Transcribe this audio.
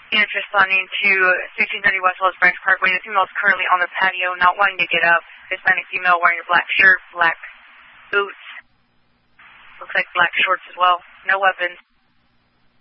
Units responding to 1630 West Wells Branch Parkway. The female is currently on the patio, not wanting to get up. Hispanic female wearing a black shirt, black boots. Looks like black shorts as well. No weapons.